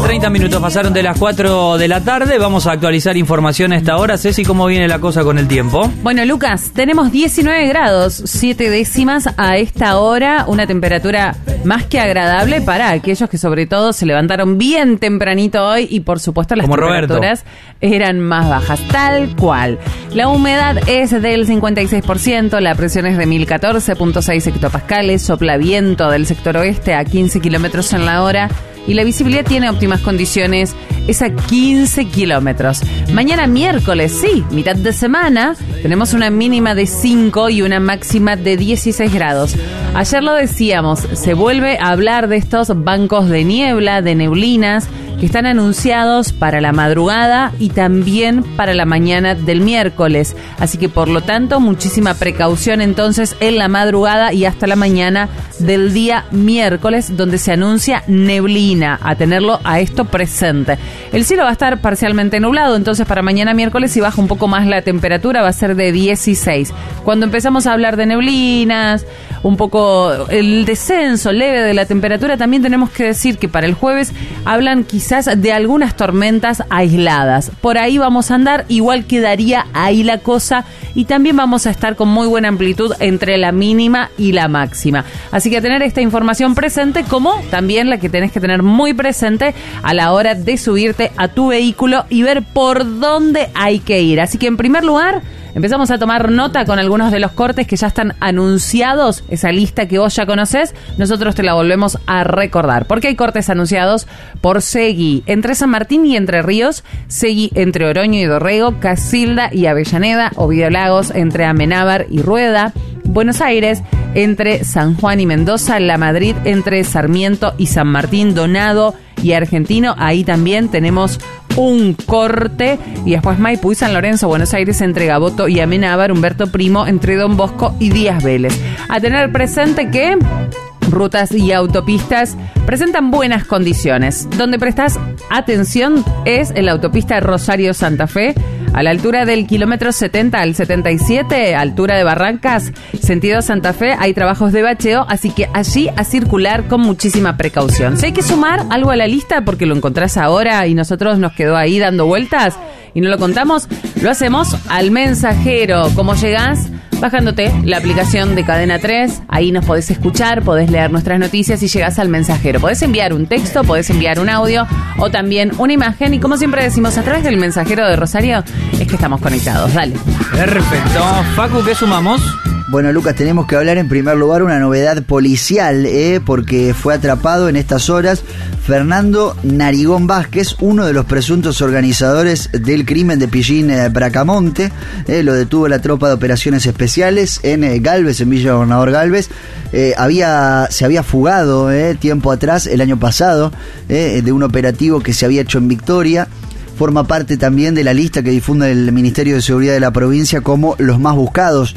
30 minutos pasaron de las 4 de la tarde. Vamos a actualizar información a esta hora. Ceci, ¿cómo viene la cosa con el tiempo? Bueno, Lucas, tenemos 19 grados, 7 décimas a esta hora. Una temperatura más que agradable para aquellos que sobre todo se levantaron bien tempranito hoy y por supuesto las temperaturas eran más bajas, tal cual. La humedad es del 56%, la presión es de 1014.6 hectopascales, sopla viento del sector oeste a 15 kilómetros en la hora y la visibilidad tiene óptimas condiciones, es a 15 kilómetros. Mañana miércoles, sí, mitad de semana, tenemos una mínima de 5 y una máxima de 16 grados. Ayer lo decíamos, se vuelve a hablar de estos bancos de niebla, de neblinas, que están anunciados para la madrugada y también para la mañana del miércoles. Así que, por lo tanto, muchísima precaución entonces en la madrugada y hasta la mañana del día miércoles, donde se anuncia neblina, a tenerlo a esto presente. El cielo va a estar parcialmente nublado, entonces para mañana miércoles si baja un poco más la temperatura va a ser de 16. Cuando empezamos a hablar de neblinas, un poco el descenso leve de la temperatura, también tenemos que decir que para el jueves hablan quizás de algunas tormentas aisladas. Por ahí vamos a andar, igual quedaría ahí la cosa y también vamos a estar con muy buena amplitud entre la mínima y la máxima. Así que a tener esta información presente, como también la que tenés que tener muy presente a la hora de subirte a tu vehículo y ver por dónde hay que ir. Así que en primer lugar, empezamos a tomar nota con algunos de los cortes que ya están anunciados, esa lista que vos ya conocés, nosotros te la volvemos a recordar. Porque hay cortes anunciados por Seguí, entre San Martín y Entre Ríos, Seguí entre Oroño y Dorrego, Casilda y Avellaneda, Oviedo Lagos entre Amenábar y Rueda, Buenos Aires entre San Juan y Mendoza, La Madrid entre Sarmiento y San Martín, Donado y Argentino, ahí también tenemos un corte, y después Maipú y San Lorenzo, Buenos Aires entre Gaboto y Amenábar, Humberto Primo entre Don Bosco y Díaz Vélez. A tener presente que rutas y autopistas presentan buenas condiciones. Donde prestás atención es en la autopista Rosario-Santa Fe, a la altura del kilómetro 70 al 77, altura de Barrancas, sentido Santa Fe, hay trabajos de bacheo, así que allí a circular con muchísima precaución. Si hay que sumar algo a la lista porque lo encontrás ahora y nosotros nos quedó ahí dando vueltas y no lo contamos, lo hacemos al mensajero. ¿Cómo llegás? Bajándote la aplicación de Cadena 3, ahí nos podés escuchar, podés leer nuestras noticias y llegás al mensajero. Podés enviar un texto, podés enviar un audio o también una imagen y como siempre decimos, a través del mensajero de Rosario es que estamos conectados. Dale. Perfecto. Facu, ¿qué sumamos? Bueno, Lucas, tenemos que hablar en primer lugar una novedad policial, porque fue atrapado en estas horas Fernando Narigón Vázquez, uno de los presuntos organizadores del crimen de Pillín Bracamonte. Lo detuvo la tropa de operaciones especiales en Galvez, en Villa Gobernador Galvez. Se había fugado tiempo atrás, el año pasado, de un operativo que se había hecho en Victoria. Forma parte también de la lista que difunde el Ministerio de Seguridad de la provincia como los más buscados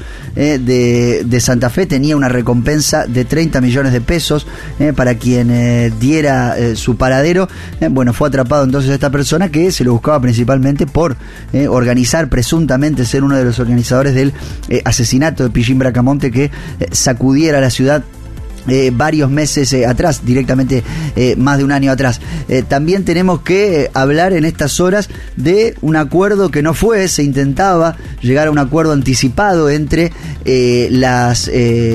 de Santa Fe. Tenía una recompensa de 30 millones de pesos para quien diera su paradero. Bueno, fue atrapado entonces esta persona que se lo buscaba principalmente por organizar, presuntamente ser uno de los organizadores del asesinato de Pillín Bracamonte que sacudiera la ciudad varios meses atrás, directamente más de un año atrás. También tenemos que hablar en estas horas de un acuerdo que no fue, se intentaba llegar a un acuerdo anticipado entre las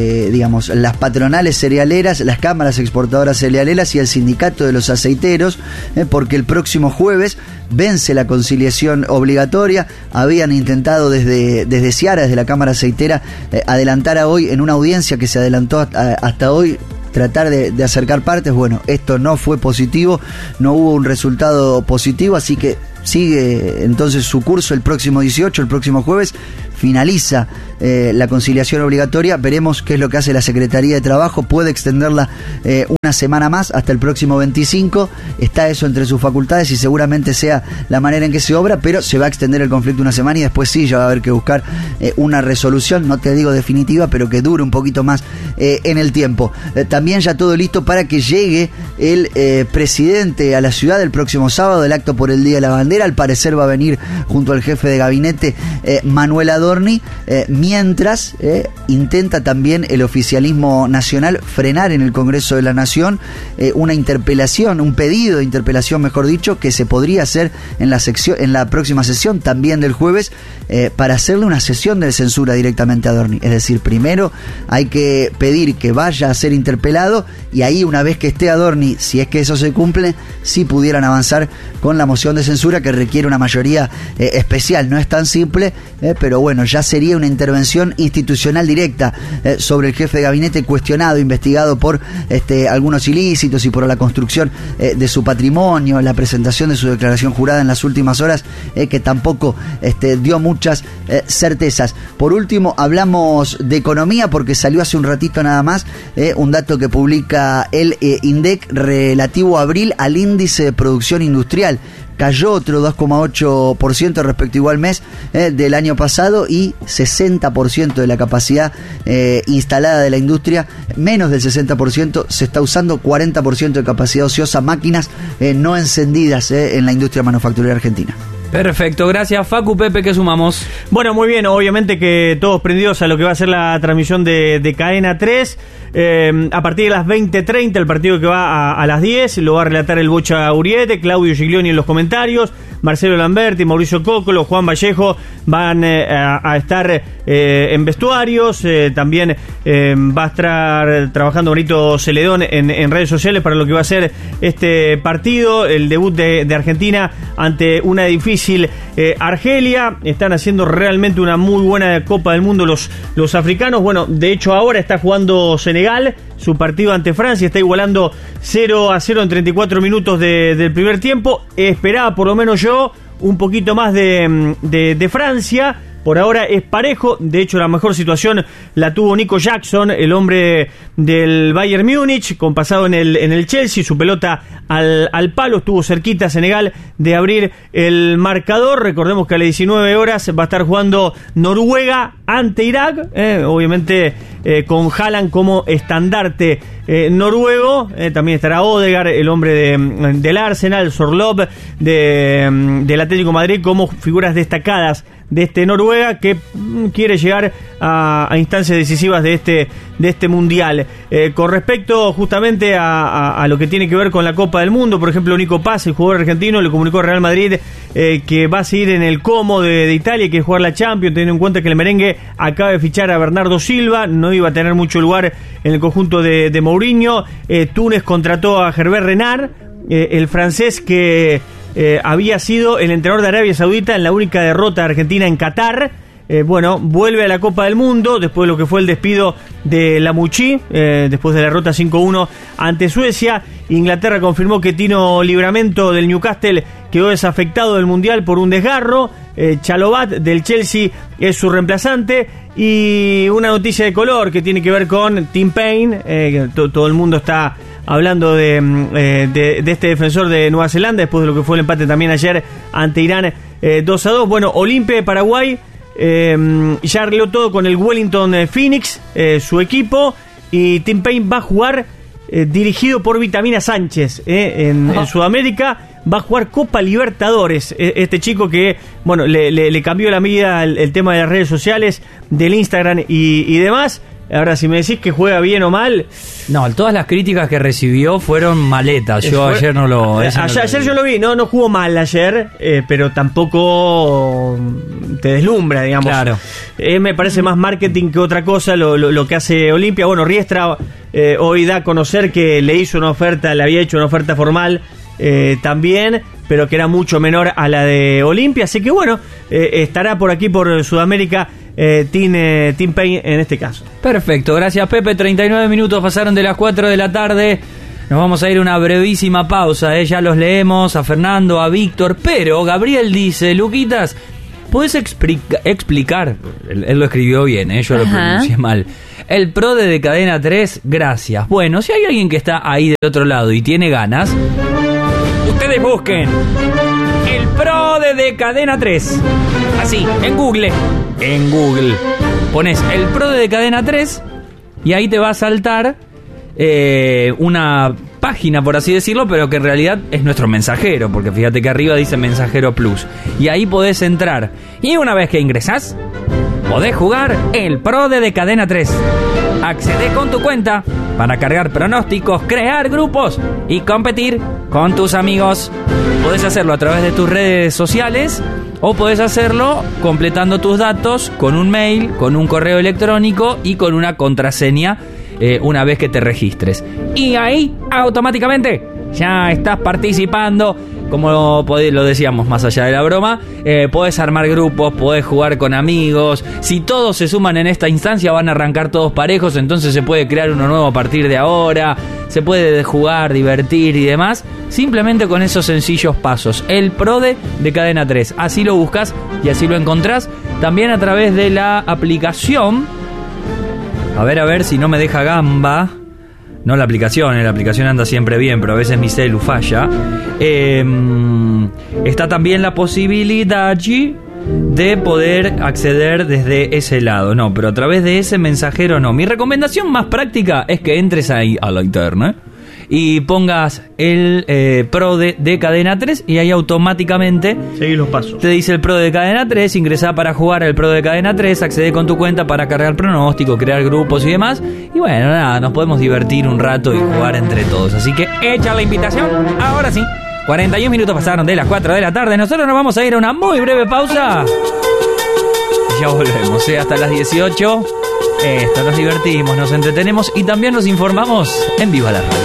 patronales cerealeras, las cámaras exportadoras cerealeras y el sindicato de los aceiteros, porque el próximo jueves vence la conciliación obligatoria. Habían intentado desde Ciara, desde la Cámara Aceitera, adelantar a hoy, en una audiencia que se adelantó hasta hoy, tratar de acercar partes. Bueno, esto no fue positivo, no hubo un resultado positivo, así que sigue entonces su curso el próximo 18, el próximo jueves, finaliza la conciliación obligatoria. Veremos qué es lo que hace la Secretaría de Trabajo, puede extenderla una semana más hasta el próximo 25, está eso entre sus facultades y seguramente sea la manera en que se obra, pero se va a extender el conflicto una semana y después sí ya va a haber que buscar una resolución, no te digo definitiva, pero que dure un poquito más en el tiempo. También ya todo listo para que llegue el presidente a la ciudad el próximo sábado, el acto por el Día de la Bandera. Al parecer va a venir junto al jefe de gabinete Manuel Adorno. Adorni, mientras intenta también el oficialismo nacional frenar en el Congreso de la Nación una interpelación, un pedido de interpelación, mejor dicho, que se podría hacer en la próxima sesión, también del jueves, para hacerle una sesión de censura directamente a Adorni. Es decir, primero hay que pedir que vaya a ser interpelado y ahí, una vez que esté Adorni, si es que eso se cumple, sí pudieran avanzar con la moción de censura, que requiere una mayoría especial. No es tan simple, pero bueno, ya sería una intervención institucional directa sobre el jefe de gabinete, cuestionado, investigado por algunos ilícitos y por la construcción de su patrimonio, la presentación de su declaración jurada en las últimas horas, que tampoco dio muchas certezas. Por último, hablamos de economía, porque salió hace un ratito nada más un dato que publica el INDEC relativo a abril al índice de producción industrial. Cayó otro 2,8% respectivo al mes del año pasado, y 60% de la capacidad instalada de la industria, menos del 60%, se está usando 40% de capacidad ociosa, máquinas no encendidas en la industria manufacturera argentina. Perfecto, gracias Facu. Pepe, ¿qué sumamos? Bueno, muy bien, obviamente que todos prendidos a lo que va a ser la transmisión de Cadena 3. A partir de las 20:30, el partido que va a las 10, lo va a relatar el Bocha Uriete, Claudio Giglioni en los comentarios, Marcelo Lamberti, Mauricio Cócolo, Juan Vallejo van a estar en vestuarios. También va a estar trabajando Bonito Celedón en redes sociales para lo que va a ser este partido, el debut de Argentina ante una difícil Argelia. Están haciendo realmente una muy buena Copa del Mundo los africanos. Bueno, de hecho ahora está jugando Senegal su partido ante Francia, está igualando 0-0 en 34 minutos del primer tiempo. Esperaba, por lo menos yo, un poquito más de Francia. Por ahora es parejo. De hecho, la mejor situación la tuvo Nico Jackson, el hombre del Bayern Múnich, con pasado en el Chelsea. Su pelota al palo, estuvo cerquita Senegal de abrir el marcador. Recordemos que a las 19 horas va a estar jugando Noruega ante Irak, obviamente con Haaland como estandarte noruego. También estará Odegaard, el hombre del Arsenal, Sorloth del Atlético de Madrid, como figuras destacadas de Noruega, que quiere llegar a instancias decisivas de este mundial. Con respecto justamente a lo que tiene que ver con la Copa del Mundo, por ejemplo, Nico Paz, el jugador argentino, le comunicó a Real Madrid que va a seguir en el Como de Italia, que es jugar la Champions, teniendo en cuenta que el merengue acaba de fichar a Bernardo Silva, no iba a tener mucho lugar en el conjunto de Mourinho. Túnez contrató a Herbert Renard, el francés que había sido el entrenador de Arabia Saudita en la única derrota de Argentina en Qatar. Bueno, vuelve a la Copa del Mundo después de lo que fue el despido de Lamouchi, después de la derrota 5-1 ante Suecia. Inglaterra confirmó que Tino Livramento del Newcastle quedó desafectado del Mundial por un desgarro. Chalobah del Chelsea es su reemplazante. Y una noticia de color que tiene que ver con Tim Payne, que todo el mundo está hablando de este defensor de Nueva Zelanda, después de lo que fue el empate también ayer ante Irán 2-2. Bueno, Olimpia de Paraguay ya arregló todo con el Wellington Phoenix, su equipo, y Tim Payne va a jugar dirigido por Vitamina Sánchez en Sudamérica. Va a jugar Copa Libertadores, este chico que, bueno, le cambió la vida el tema de las redes sociales, del Instagram y demás. Ahora, si me decís que juega bien o mal... No, todas las críticas que recibió fueron maletas. Yo ayer no lo... Ayer yo lo vi, no jugó mal ayer, pero tampoco te deslumbra, digamos. Claro. Me parece más marketing que otra cosa lo que hace Olimpia. Bueno, Riestra hoy da a conocer que le había hecho una oferta formal también, pero que era mucho menor a la de Olimpia. Así que bueno, estará por aquí por Sudamérica Tim Payne en este caso. Perfecto, gracias Pepe. 39 minutos pasaron de las 4 de la tarde. Nos vamos a ir a una brevísima pausa, ya los leemos a Fernando, a Víctor, pero Gabriel dice: Luquitas, ¿puedes explicar? Él lo escribió bien, yo lo pronuncié mal. El PRODE de Cadena 3, gracias. Bueno, si hay alguien que está ahí del otro lado y tiene ganas, ustedes busquen el PRODE de Cadena 3. Así, en Google. Pones el PRODE de Cadena 3 y ahí te va a saltar una página, por así decirlo, pero que en realidad es nuestro mensajero, porque fíjate que arriba dice Mensajero Plus. Y ahí podés entrar. Y una vez que ingresás, podés jugar el PRODE de Cadena 3. Accedé con tu cuenta para cargar pronósticos, crear grupos y competir con tus amigos. Podés hacerlo a través de tus redes sociales o podés hacerlo completando tus datos con un mail, con un correo electrónico y con una contraseña una vez que te registres. Y ahí automáticamente ya estás participando. Como lo decíamos, más allá de la broma, podés armar grupos, podés jugar con amigos. Si todos se suman en esta instancia, van a arrancar todos parejos, entonces se puede crear uno nuevo a partir de ahora. Se puede jugar, divertir y demás, simplemente con esos sencillos pasos. El PRODE de Cadena 3. Así lo buscas y así lo encontrás. También a través de la aplicación. A ver si no me deja gamba. No la aplicación anda siempre bien, pero a veces mi celu falla. Está también la posibilidad allí de poder acceder desde ese lado. No, pero a través de ese mensajero no. Mi recomendación más práctica es que entres ahí a la internet y pongas el PRODE de Cadena 3 y ahí automáticamente seguí los pasos. Te dice el PRODE de Cadena 3, ingresá para jugar el PRODE de Cadena 3, accede con tu cuenta para cargar pronóstico, crear grupos y demás. Y bueno, nada, nos podemos divertir un rato y jugar entre todos. Así que echa la invitación, ahora sí. 41 minutos pasaron de las 4 de la tarde. Nosotros nos vamos a ir a una muy breve pausa. Y ya volvemos, hasta las 18. Nos divertimos, nos entretenemos y también nos informamos en Viva la Radio.